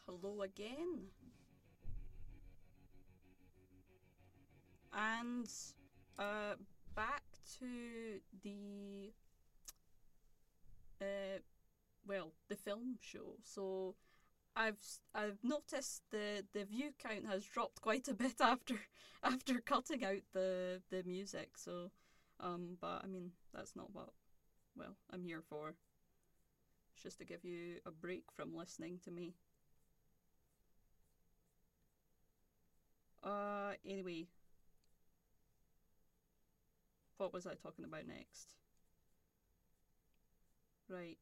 Hello again. And uh, back to uh, the film show. So I've noticed the view count has dropped quite a bit after cutting out the music. But I mean that's not what I'm here for. It's just to give you a break from listening to me. Anyway, what was I talking about next? Right.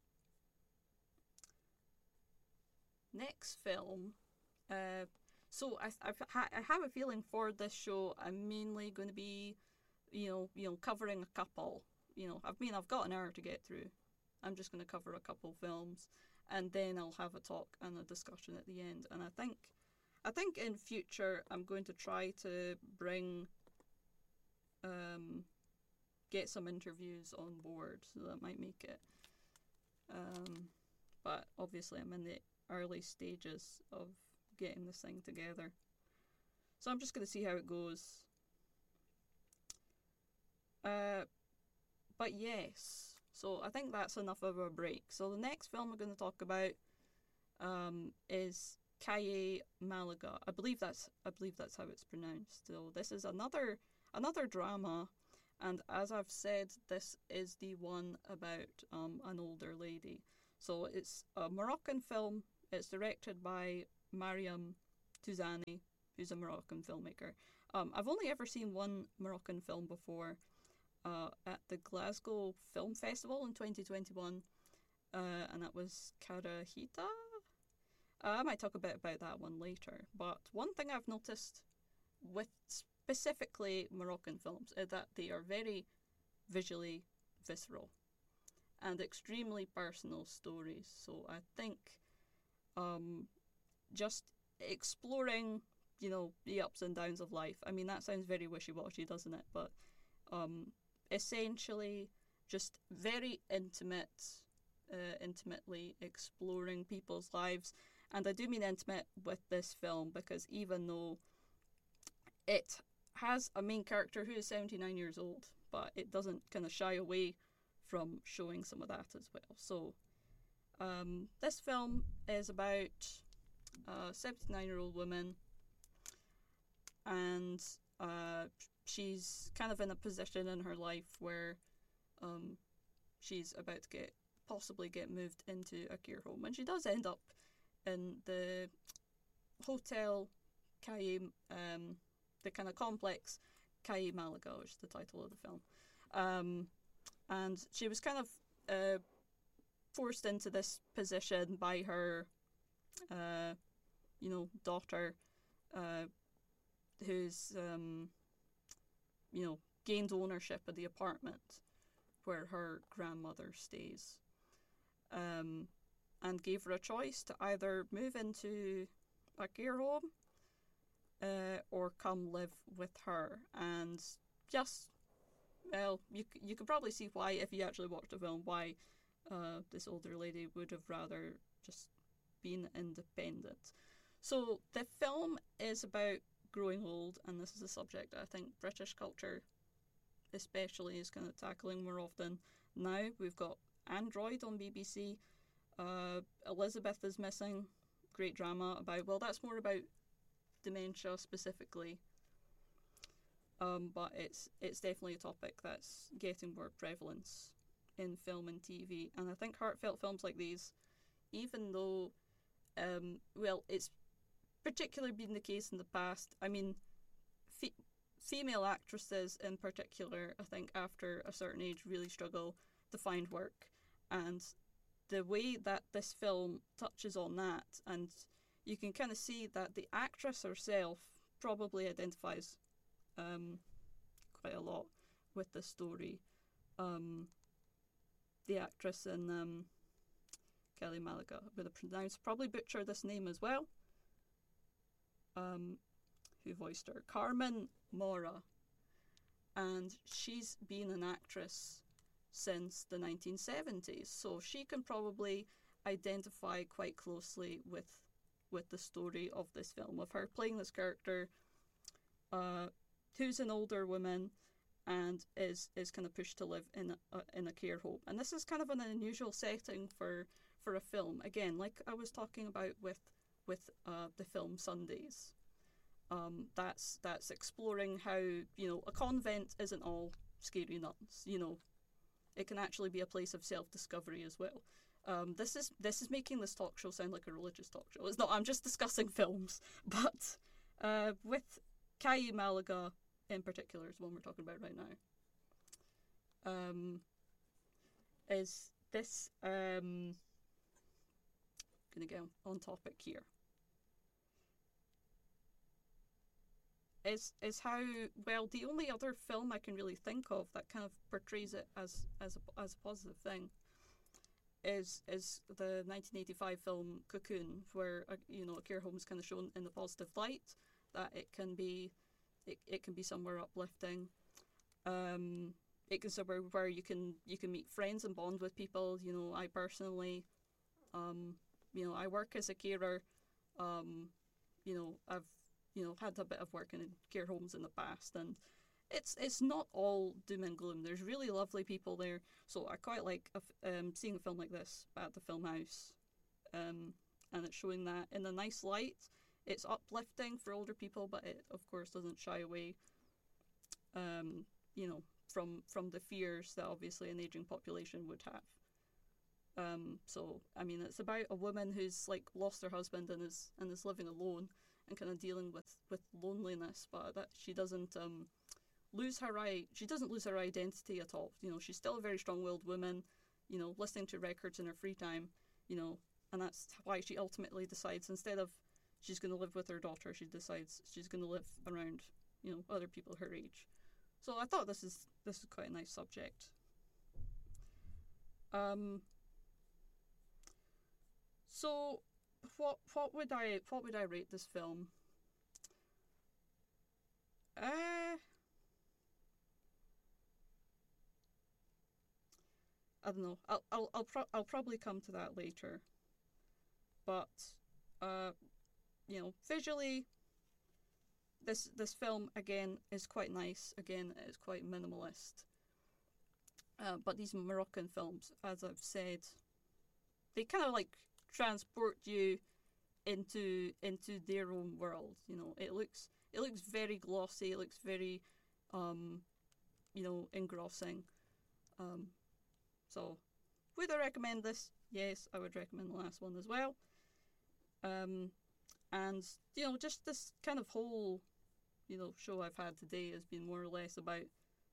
Next film. Uh, I have a feeling for this show I'm mainly going to be, covering a couple. I've got an hour to get through. I'm just going to cover a couple films, and then I'll have a talk and a discussion at the end. And I think in future I'm going to try to bring, um, get some interviews on board, so that might make it. Um, but obviously I'm in the early stages of getting this thing together. So I'm just going to see how it goes. Uh, but yes, so I think that's enough of a break. So the next film we're going to talk about is Kaye Malaga. I believe that's how it's pronounced. So this is another drama, and as I've said, this is the one about an older lady. So it's a Moroccan film. It's directed by Mariam Touzani, who's a Moroccan filmmaker. I've only ever seen one Moroccan film before, at the Glasgow Film Festival in 2021, and that was Karahita. I might talk a bit about that one later. But one thing I've noticed with specifically Moroccan films is that they are very visually visceral and extremely personal stories. So I think, um, just exploring, the ups and downs of life. I mean, that sounds very wishy washy, doesn't it? But um, essentially, just very intimately exploring people's lives. And I do mean intimate with this film because even though it has a main character who is 79 years old, but it doesn't kind of shy away from showing some of that as well. So, this film is about a 79-year-old woman, and she's kind of in a position in her life where um, she's about to possibly get moved into a care home, and she does end up in the hotel Kaye, the kind of complex Kaye Malaga, which is the title of the film. Um, and she was kind of forced into this position by her, uh, daughter, uh, who's, gained ownership of the apartment where her grandmother stays, um, and gave her a choice to either move into a care home, or come live with her. And just, well, you could probably see why, if you actually watched the film, why this older lady would have rather just been independent. So the film is about growing old, and this is a subject I think British culture especially is kind of tackling more often now. We've got Android on BBC, Elizabeth is Missing, great drama about, well, that's more about dementia specifically, but it's definitely a topic that's getting more prevalence in film and TV. And I think heartfelt films like these, even though, it's particularly been the case in the past. I mean, female actresses in particular, I think after a certain age, really struggle to find work. And the way that this film touches on that, and you can kind of see that the actress herself probably identifies quite a lot with the story. Um, the actress in Kelly Malaga, I'm going to probably butcher this name as well, who voiced her, Carmen Mora. And she's been an actress since the 1970s, so she can probably identify quite closely with with the story of this film, of her playing this character, who's an older woman and is kind of pushed to live in a care home. And this is kind of an unusual setting for a film. Again, like I was talking about with the film Sundays. That's exploring how, you know, a convent isn't all scary nuns. You know, it can actually be a place of self-discovery as well. This is making this talk show sound like a religious talk show. It's not. I'm just discussing films. But with Kaye Malaga in particular is the one we're talking about right now. Is this gonna get on topic here? Is how well the only other film I can really think of that kind of portrays it as a positive thing is the 1985 film Cocoon, where a care home is kind of shown in the positive light, that it can be somewhere uplifting. It can somewhere where you can meet friends and bond with people. You know, I personally, I work as a carer. I've had a bit of work in care homes in the past, and it's not all doom and gloom. There's really lovely people there, so I quite like seeing a film like this at the film house, and it's showing that in a nice light. It's uplifting for older people, but it of course doesn't shy away, from the fears that obviously an aging population would have. So I mean, it's about a woman who's like lost her husband and is living alone and kind of dealing with loneliness, but that she doesn't lose her identity at all. You know, she's still a very strong-willed woman, you know, listening to records in her free time, you know, and that's why she ultimately decides, instead of she's going to live with her daughter, she decides she's going to live around, you know, other people her age. So I thought this is quite a nice subject. So what would I rate this film? I don't know. I'll probably come to that later. But visually, this film again is quite nice. Again, it's quite minimalist. But these Moroccan films, as I've said, they kind of like transport you into their own world. You know, it looks very glossy. It looks very, engrossing. So, would I recommend this? Yes, I would recommend the last one as well. And just this kind of whole, show I've had today has been more or less about,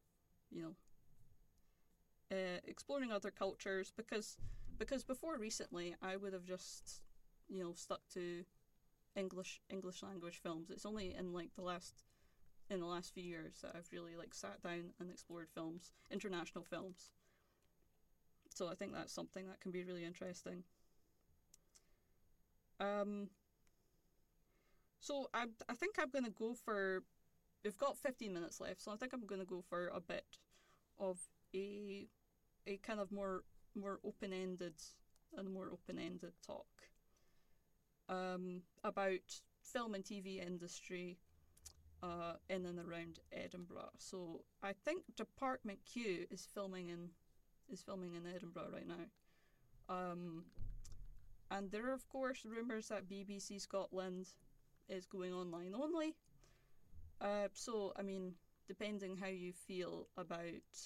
exploring other cultures, because before recently I would have just stuck to English language films. It's only in the last few years that I've really sat down and explored films, international films. So I think that's something that can be really interesting. So I think I'm going to go for, we've got 15 minutes left, so I think I'm going to go for a bit of a kind of more open-ended talk about film and TV industry in and around Edinburgh. So I think Department Q is filming in Edinburgh right now. And there are, of course, rumours that BBC Scotland is going online only. So, I mean, depending how you feel about,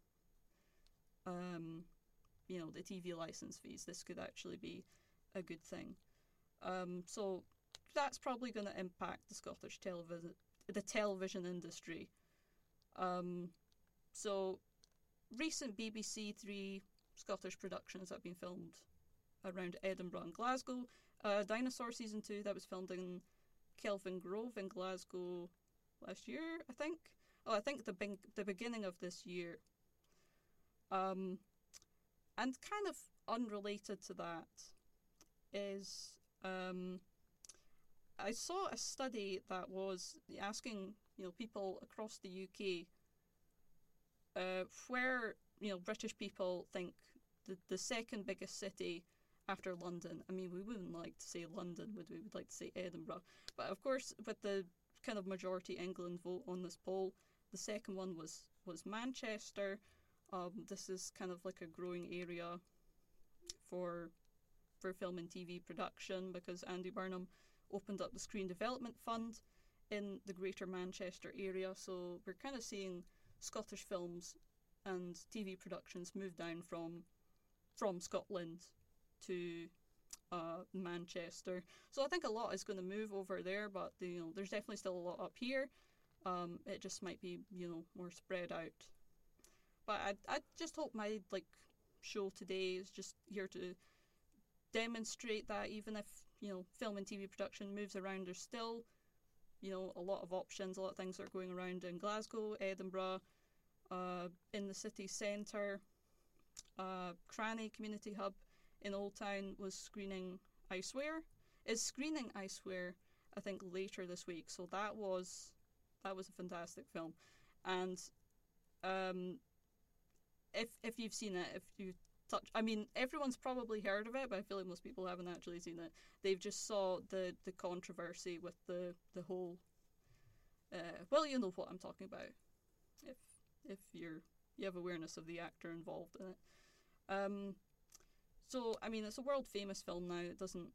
the TV license fees, this could actually be a good thing. So that's probably going to impact the Scottish television industry. So recent BBC Three Scottish productions that have been filmed around Edinburgh and Glasgow. Dinosaur Season 2, that was filmed in Kelvin Grove in Glasgow last year, I think. I think the beginning of this year. And kind of unrelated to that is I saw a study that was asking people across the UK where British people think the second biggest city after London. I mean, we wouldn't like to say London, would we? We'd like to say Edinburgh. But of course, with the kind of majority England vote on this poll, the second one was Manchester. This is kind of like a growing area for film and TV production, because Andy Burnham opened up the Screen Development Fund in the Greater Manchester area. So we're kind of seeing Scottish films and TV productions move down from Scotland to Manchester. So I think a lot is going to move over there, but there's definitely still a lot up here. It just might be more spread out. But I just hope my show today is just here to demonstrate that even if film and TV production moves around, there's still a lot of options, a lot of things that are going around in Glasgow, Edinburgh, in the city centre. Cranny Community Hub in Old Town was screening I Swear. Is screening I Swear, I think, later this week. So that was a fantastic film. And if you've seen it, if you I mean, everyone's probably heard of it, but I feel like most people haven't actually seen it. They've just saw the controversy with the whole. Well, you know what I'm talking about. If you have awareness of the actor involved in it. So I mean, it's a world famous film now. It doesn't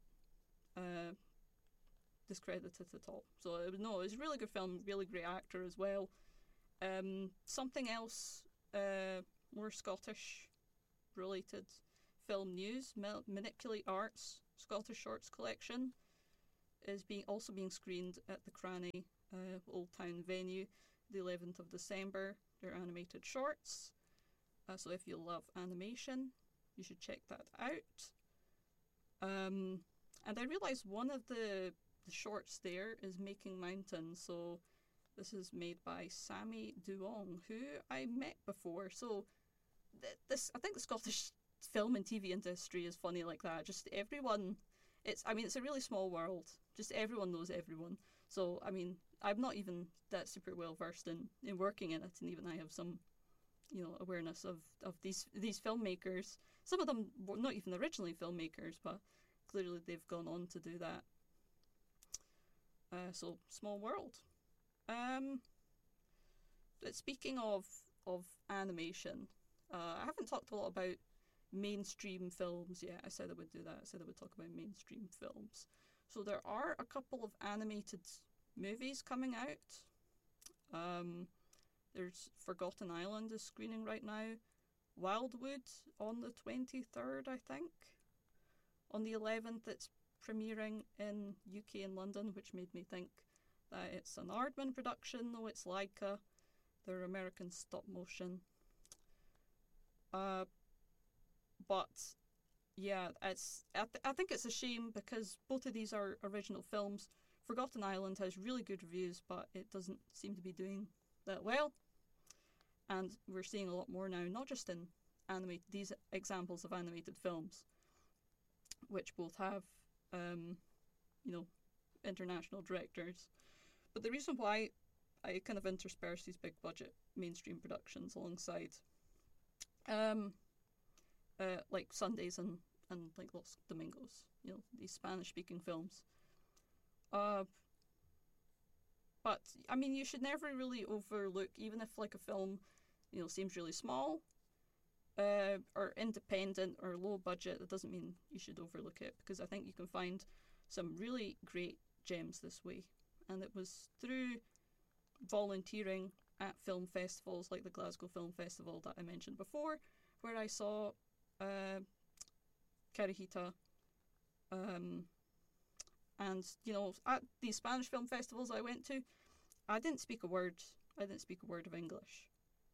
discredit it at all. So it was a really good film, really great actor as well. Something else, more Scottish related film news. Manipulate Arts Scottish Shorts Collection is also being screened at the Cranny Old Town venue the 11th of December. They're animated shorts, so if you love animation, you should check that out. And I realised one of the shorts there is Making Mountains. So this is made by Sammy Duong, who I met before. So I think the Scottish film and TV industry is funny like that. Just everyone, it's a really small world. Just everyone knows everyone. So I mean, I'm not even that super well versed in working in it, and even I have some, awareness of these filmmakers. Some of them were not even originally filmmakers, but clearly they've gone on to do that. So small world. Speaking of animation, I haven't talked a lot about mainstream films yet. I said I would do that. I said I would talk about mainstream films. So there are a couple of animated movies coming out. There's Forgotten Island is screening right now. Wildwood on the 23rd, I think. On the 11th, it's premiering in UK and London, which made me think that it's an Aardman production, though it's Laika. They're American stop motion. But yeah, I think it's a shame because both of these are original films. Forgotten Island has really good reviews, but it doesn't seem to be doing that well. And we're seeing a lot more now, not just in these examples of animated films, which both have, international directors. But the reason why I kind of intersperse these big budget mainstream productions alongside, like Sundays and like Los Domingos, these Spanish speaking films. But I mean, you should never really overlook, even if like a film, seems really small, or independent or low budget. That doesn't mean you should overlook it, because I think you can find some really great gems this way. And it was through volunteering at film festivals like the Glasgow Film Festival that I mentioned before, where I saw Karahita, and at these Spanish film festivals I went to, I didn't speak a word of English.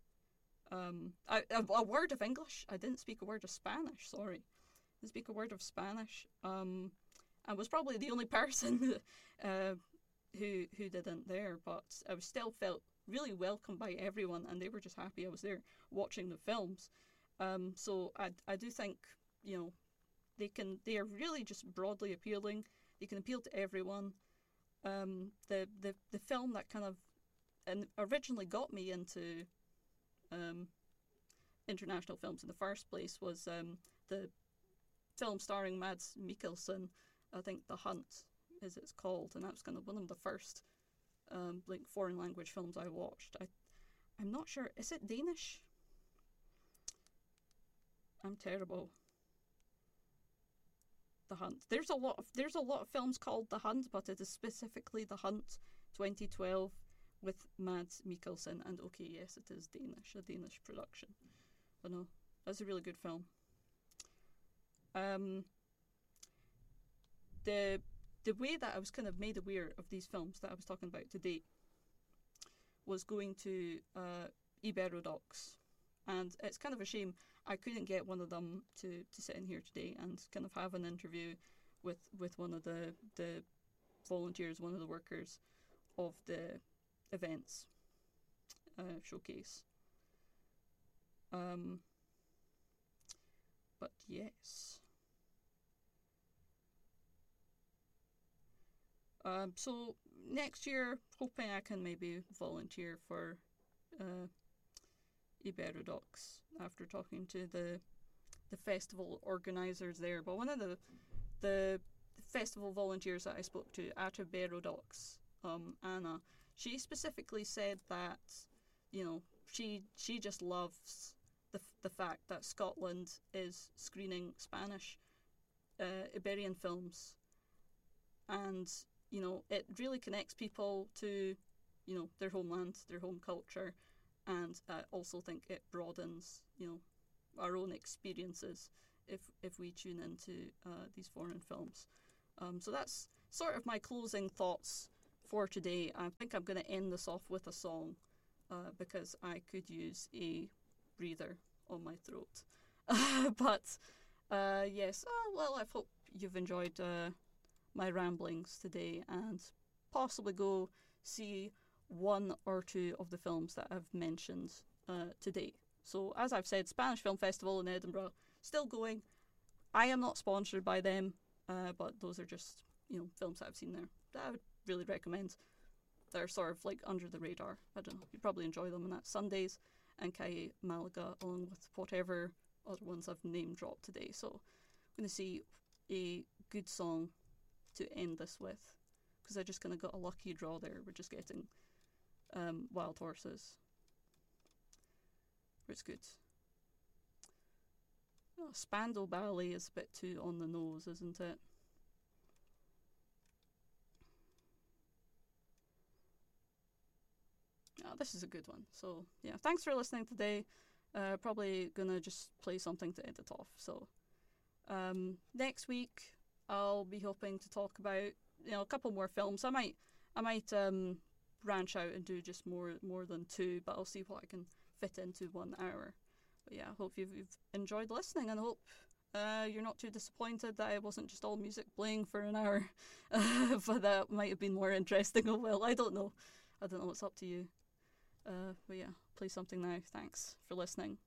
A word of English. I didn't speak a word of Spanish. Sorry, I didn't speak a word of Spanish. I was probably the only person who didn't there, but I still felt really welcomed by everyone, and they were just happy I was there watching the films. So I do think they are really just broadly appealing. They can appeal to everyone. The film that kind of originally got me into international films in the first place was the film starring Mads Mikkelsen. I think The Hunt is it's called, and that's kind of one of the first like foreign language films I watched. I'm not sure. Is it Danish? I'm terrible. The Hunt. There's a lot of films called The Hunt, but it is specifically The Hunt 2012 with Mads Mikkelsen. And okay, yes, it is Danish, a Danish production. But no, that's a really good film. The way that I was kind of made aware of these films that I was talking about today was going to Iberodocs, and it's kind of a shame I couldn't get one of them to sit in here today and kind of have an interview with one of the volunteers, one of the workers of the events showcase. But yes. So next year, hoping I can maybe volunteer for Iberodocs after talking to the festival organisers there. But one of the festival volunteers that I spoke to at Iberodocs, Anna, she specifically said that, you know, she just loves the fact that Scotland is screening Spanish Iberian films, and you know, it really connects people to, you know, their homeland, their home culture, and I also think it broadens, you know, our own experiences if we tune into these foreign films. So that's sort of my closing thoughts for today. I think I'm going to end this off with a song because I could use a breather on my throat. But yes, well, I hope you've enjoyed my ramblings today and possibly go see one or two of the films that I've mentioned today. So as I've said, Spanish Film Festival in Edinburgh still going. I am not sponsored by them, but those are just, you know, films that I've seen there that I would really recommend. They're sort of like under the radar. I don't know, you'd probably enjoy them, and that's Sundays and Calle Malaga, along with whatever other ones I've name dropped today. So I'm going to see a good song to end this with, because I just kind of got a lucky draw there. We're just getting Wild Horses. It's good. Oh, Spandau Ballet is a bit too on the nose, isn't it? Oh, this is a good one. So yeah, thanks for listening today. Probably gonna just play something to end it off. So next week I'll be hoping to talk about, you know, a couple more films. I might branch out and do just more than two, but I'll see what I can fit into 1 hour. But yeah, I hope you've enjoyed listening, and I hope you're not too disappointed that it wasn't just all music playing for an hour. But that might have been more interesting. Oh well, I don't know. It's up to you. But yeah, play something now. Thanks for listening.